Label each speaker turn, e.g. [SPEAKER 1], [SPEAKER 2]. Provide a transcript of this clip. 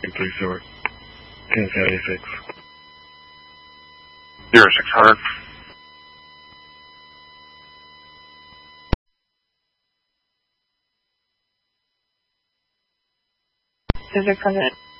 [SPEAKER 1] Please, over. Kansas County 6.
[SPEAKER 2] 0600.
[SPEAKER 3] District 600.